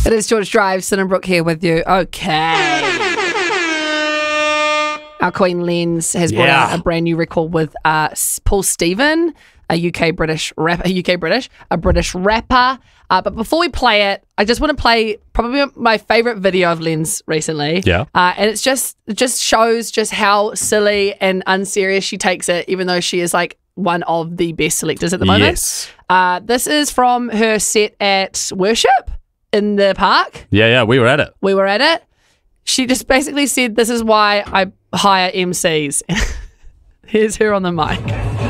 It is George Drive, Sin and Brooke here with you. Okay. Our Queen Lens has brought out a brand new record with Paul Stephen, a British rapper. But before we play it, I just want to play probably my favorite video of Lens recently. Yeah. And it just shows just how silly and unserious she takes it, even though she is like one of the best selectors at the moment. Yes. This is from her set at Worship in the park. Yeah, we were at it. We were at it. She just basically said, "This is why I hire MCs." Here's her on the mic.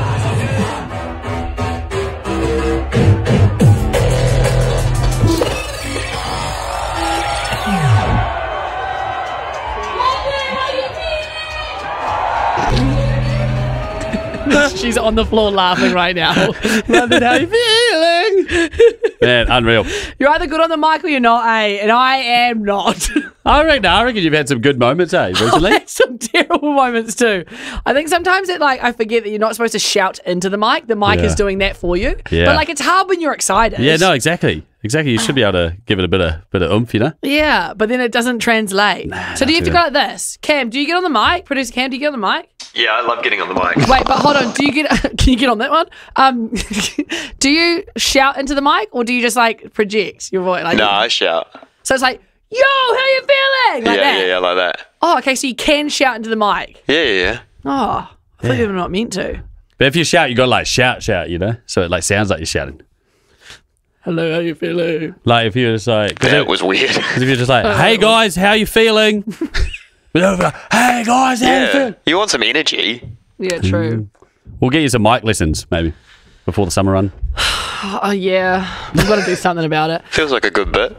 She's on the floor laughing right now. London, how you feeling? Man, unreal. You're either good on the mic or you're not, eh? And I am not. I reckon you've had some good moments, recently? I've had some terrible moments too. I think sometimes I forget that you're not supposed to shout into the mic. The mic is doing that for you. Yeah. But it's hard when you're excited. Yeah, no, exactly. Exactly. You should be able to give it a bit of oomph, you know? Yeah, but then it doesn't translate. So do you have to go like this? Cam, do you get on the mic? Producer Cam, do you get on the mic? Yeah, I love getting on the mic. Wait, but hold on. Can you get on that one? Do you shout into the mic or do you just project your voice? No, I shout. So it's like, yo, how you feeling? Like that. Yeah, like that. Oh, okay, so you can shout into the mic. Yeah. Oh, I thought you were not meant to. But if you shout, you got to shout, you know? So it sounds like you're shouting. Hello, how you feeling? Like if you're just like... That was weird. Because if you're just like, hey guys, how you feeling? Hey guys, how you feeling? You want some energy. Yeah, true. We'll get you some mic lessons, maybe, before the summer run. Oh, yeah. We've got to do something about it. Feels like a good bit.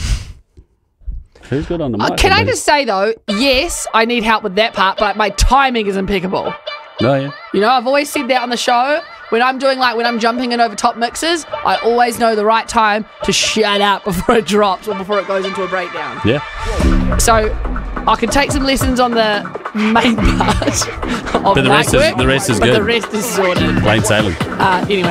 Who's good on the mic? Can I just say, though, yes, I need help with that part, but my timing is impeccable. Oh, yeah. You know, I've always said that on the show. When I'm doing when I'm jumping in over top mixes, I always know the right time to shut up before it drops or before it goes into a breakdown. Yeah. So I can take some lessons on the main part of But the rest is good. But the rest is sorted. Plain sailing. Anyway.